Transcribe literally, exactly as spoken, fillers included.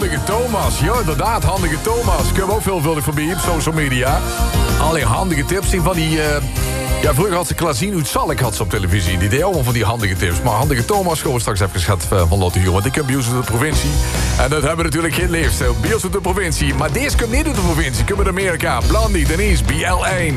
Handige Thomas. Ja, inderdaad, Handige Thomas. Kunnen we ook veelvuldig voorbij op social media. Alleen handige tips die van die... Uh, ja, vroeger had ze Klazien uit Zalk had ze op televisie. Die deed allemaal van die handige tips. Maar Handige Thomas gaan we straks even schat van Lotte Huur. Want ik heb bij ons uit de provincie. En dat hebben we natuurlijk geen leefstijl. Bij ons uit de provincie. Maar deze komt niet uit de provincie. Komt uit Amerika. Blondie, Denise, B L één.